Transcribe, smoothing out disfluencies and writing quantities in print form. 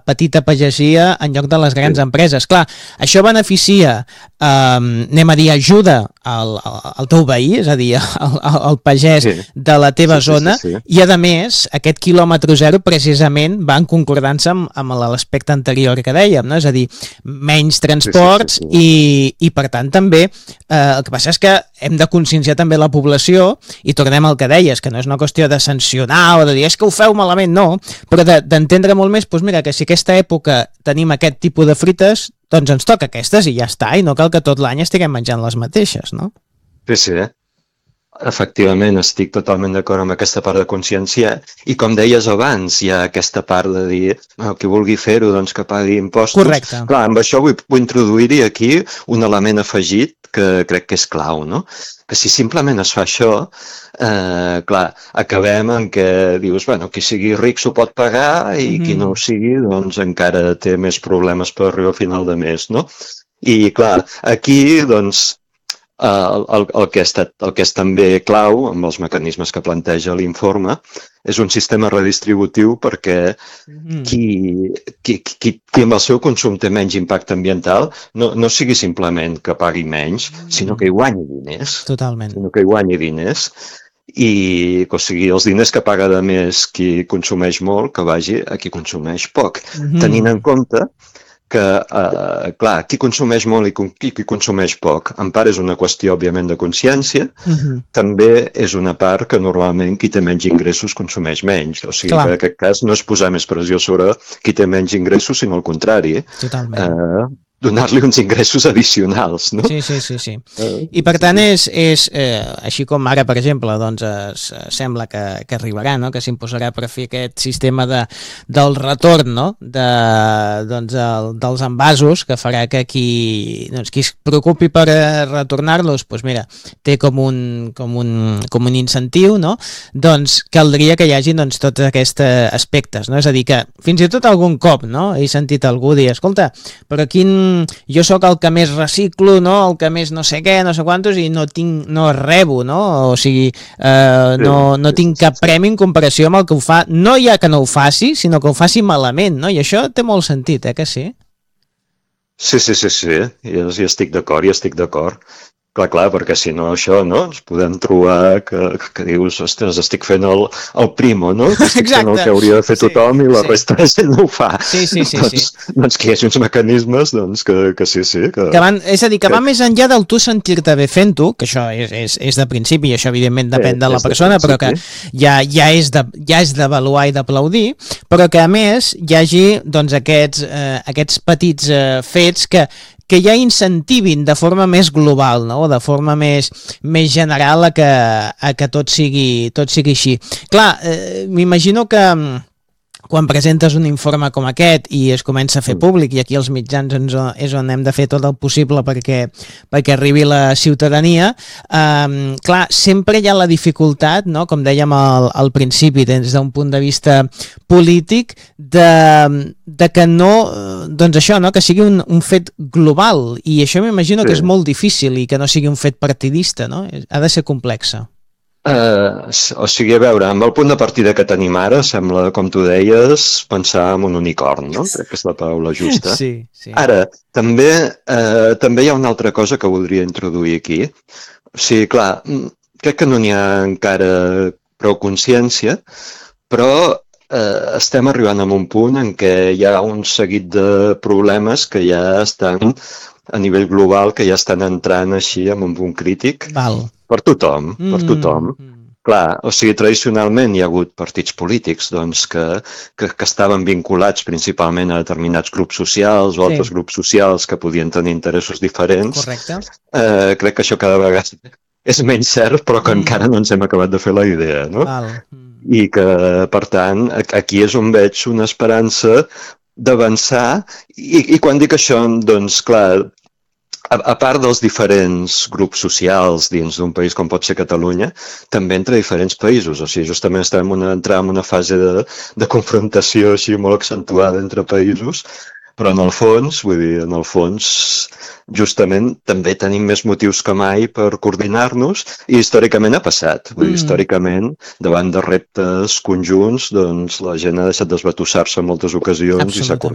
petita pagesia en lloc de les grans empreses. Clar, això beneficia, anem a dir, ajuda al teu veí, és a dir, al pagès de la teva zona, i a més, aquest quilòmetre zero precisament va en concordança amb l'aspecte anterior que dèiem, no? És a dir, menys transports i per tant també el que passa és que hem de conscienciar també la població, i tornem al que deies, que no és una qüestió de sancionar o de dir és que ho feu malament, no, però d'entendre molt més, doncs mira, que si aquesta època tenim aquest tipus de frites, doncs ens toca aquestes i ja està, i no cal que tot l'any estiguem menjant les mateixes, no? Sí, efectivament, estic totalment d'acord amb aquesta part de conscienciar, i com deies abans, hi ha aquesta part de dir, qui vulgui fer-ho, doncs que pagui impostos. Correcte. Clar, amb això vull introduir-hi aquí un element afegit que crec que és clau, no? Que si simplement es fa això, clar, acabem en què dius, bueno, qui sigui ric s'ho pot pagar i qui no ho sigui, doncs encara té més problemes per arribar a final de mes, no? I clar, aquí, doncs, el que és també clau amb els mecanismes que planteja l'informe és un sistema redistributiu perquè qui amb el seu consum té menys impacte ambiental no sigui simplement que pagui menys, sinó que hi guanyi diners. Totalment. Sinó que hi guanyi diners. I, o sigui, els diners que paga de més qui consumeix molt, que vagi a qui consumeix poc. Tenint en compte que, clar, qui consumeix molt i qui consumeix poc, en part és una qüestió, òbviament, de consciència, també és una part que normalment qui té menys ingressos consumeix menys. O sigui, que en aquest cas no és posar més pressió sobre qui té menys ingressos, sinó al contrari. Totalment. Donar-li uns ingressos addicionals, no? Sí. I per tant és així com ara, per exemple, doncs sembla que arribarà, no? Que s'imposarà per fer aquest sistema del retorn, no? Dels envasos, que farà que qui es preocupi per retornar-los, doncs mira, té com un incentiu, no? Doncs caldria que hi hagi tots aquests aspectes, no? És a dir, que fins i tot algun cop, no? He sentit algú dir, escolta, però jo sóc el que més reciclo, no? El que més no sé què, no sé quantos, i no rebo, no? O sigui, no tinc cap premi en comparació amb el que ho fa, no ja que no ho faci, sinó que ho faci malament, no? I això té molt sentit, que sí? Sí, hi estic d'acord. Clar, perquè si no això, no? Ens podem trobar que dius, ostres, estic fent el primo, no? Que estic fent el que hauria de fer tothom i la resta de gent no ho fa. Sí. Doncs que hi hagi uns mecanismes, doncs, que sí. És a dir, que va més enllà del tu sentir-te bé fent-ho, que això és de principi, i això evidentment depèn de la persona, però que ja és d'avaluar i d'aplaudir, però que a més hi hagi doncs aquests petits fets que ja incentivin de forma més global, no? De forma més general a que tot sigui així. Clar, m'imagino que quan presentes un informe com aquest i es comença a fer públic, i aquí els mitjans és on hem de fer tot el possible perquè arribi la ciutadania, clar, sempre hi ha la dificultat, no? Com dèiem al principi, des d'un punt de vista polític, de que no, doncs això, no? Que sigui un fet global, i això m'imagino que és molt difícil, i que no sigui un fet partidista, no? Ha de ser complexa. O sigui, a veure, amb el punt de partida que tenim ara, sembla, com tu deies, pensar en un unicorn, no? Crec que és la paraula justa. Sí. Ara, també hi ha una altra cosa que voldria introduir aquí. O sigui, clar, crec que no n'hi ha encara prou consciència, però estem arribant a un punt en què hi ha un seguit de problemes que ja estan a nivell global, que ja estan entrant així amb un punt crític. Per tothom. Clar, o sigui, tradicionalment hi ha hagut partits polítics doncs, que estaven vinculats principalment a determinats grups socials o altres grups socials que podien tenir interessos diferents. Correcte. Crec que això cada vegada és menys cert, però que encara no ens hem acabat de fer la idea, no? I que, per tant, aquí és on veig una esperança d'avançar, i quan dic això, doncs, clar, a part dels diferents grups socials dins d'un país com pot ser Catalunya, també entre diferents països. O sigui, justament estem entrant en una fase de confrontació així molt accentuada entre països, però en el fons, justament també tenim més motius que mai per coordinar-nos, i històricament ha passat. Històricament, davant de reptes conjunts, doncs la gent ha deixat d'esbatussar-se en moltes ocasions i s'ha coordinat.